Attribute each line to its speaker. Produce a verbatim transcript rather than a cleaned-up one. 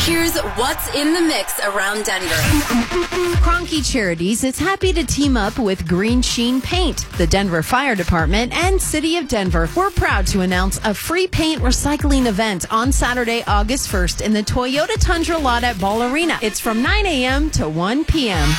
Speaker 1: Here's what's in the mix around Denver.
Speaker 2: Kroenke Charities is happy to team up with Green Sheen Paint, the Denver Fire Department, and City of Denver. We're proud to announce a free paint recycling event on Saturday, August first in the Toyota Tundra lot at Ball Arena. It's from nine a.m. to one p.m.